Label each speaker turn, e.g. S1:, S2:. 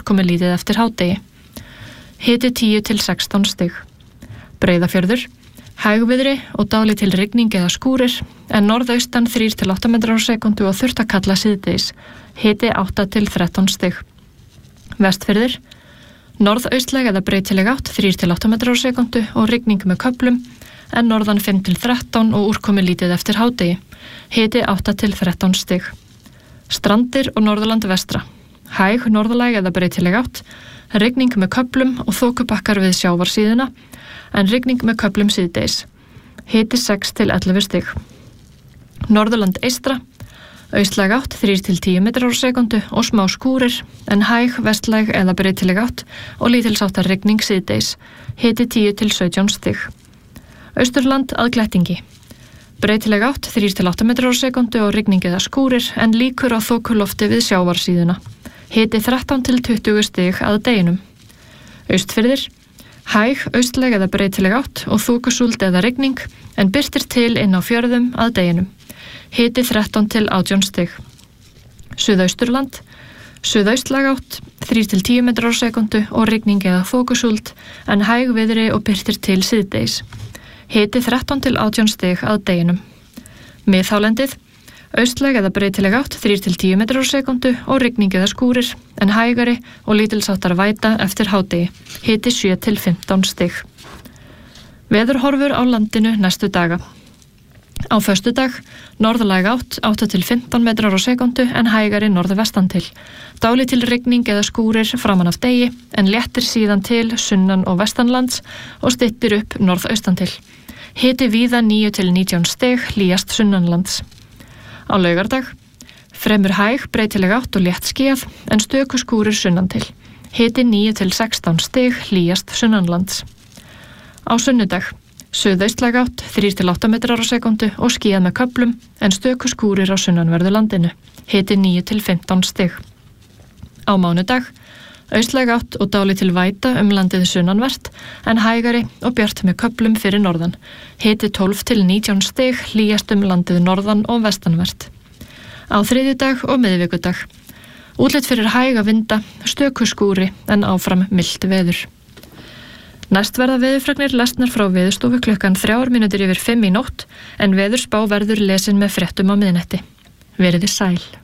S1: úrkomulítið eftir hádegi. Hiti 10 til 16 stig. Breiðafjörður, hægviðri og dálítil rigning eða skúrir, en norðaustan 3 til 8 metrar á sekúndu og þurrt að kalla síðdegis. Hiti 8 til 13 stig. Vestfjörður, norðaustlæg eða breytileg átt 3 til 8 metrar á sekúndu og rigning með köflum, en norðan 5 til 13 og úrkomulítið eftir hádegi. Hiti 8 til 13 stig. Strandir og Norðurland vestra. Hæg norðlæg eða breytileg átt, rigning með köflum og þokubakkar við sjávarsíðuna, en rigning með köflum síðdegis. Hiti 6 til 11 stig. Norðurland eystra, austlæg átt 3 til 10 metrar á sekúndu og smá skúrir, en hæg vestlæg eða breytileg átt og lítilsháttar rigning síðdegis. Hiti 10 til 17 stig. Austurland að glettingi. Breytileg átt 3 til 8 metrar á sekúndu og rigning eða skúrir, en líkur á þokulofti við sjávarsíðuna. Hiti 13 til 20 stig að deginum. Austfirðir, hæg, austlæg eða breytileg átt og þokusúld eða rigning, en birtir til inn á fjörðum að deginum. Hiti 13 til 18 stig. Suðausturland, suðaustlæg átt 3 til 10 metrar á sekúndu og rigning eða þokusúld, en hæg viðri og birtir til síðdegis. Hiti 13 til 18 stig að deginum. Miðhálendið, austlæg eða breytileg átt 3 til 10 metrar á sekúndu og rigning eða skúrir, en hægari og lítilsháttar væta eftir hádegi. Hiti 7 til 15 stig. Veðurhorfur á landinu næstu daga. Á föstudag, norðlæg átt 8 til 15 metrar á sekúndu, en hægari norðvestan til. Dálítil rigning eða skúrir framan af degi, en léttir síðan til sunnan og vestanlands og styttir upp norðaustan til. Hiti víða 9 til 19 stig, hlýjast sunnanlands. Á laugardag, fremur hæg, breytileg átt og létt skýjað, en stöku skúrir sunnan til. Hiti 9 til 16 stig, hlýjast sunnanlands. Á sunnudag, suðaustlæg átt 3 til 8 metrar á sekúndu og skýjað með köflum, en stöku skúrir á sunnanverðu landinu. Hiti 9 til 15 stig. Á mánudag, austlæg átt og dálítil væta landið sunnanvert, en hægari og bjart með köflum fyrir norðan. Hiti 12 til 19 stig, hlýjast landið norðan og vestanvert. Á þriðjudag og miðvikudag. Útlit fyrir hæga vinda, stöku skúri, en áfram milt veður. Næst verða veðurfregnir lesnar frá Veðurstofu klukkan 3:05 í nótt, en veðurspá verður lesin með fréttum á miðnætti. Veriði sæl.